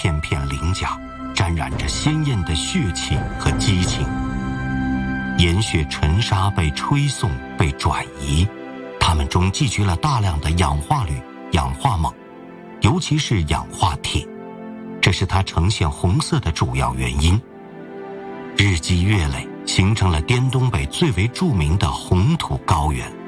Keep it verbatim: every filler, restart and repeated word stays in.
片片鳞甲，沾染着鲜艳的血气和激情。岩雪尘沙被吹送，被转移，它们中寄居了大量的氧化铝、氧化锰，尤其是氧化铁，这是它呈现红色的主要原因。日积月累，形成了滇东北最为著名的红土高原。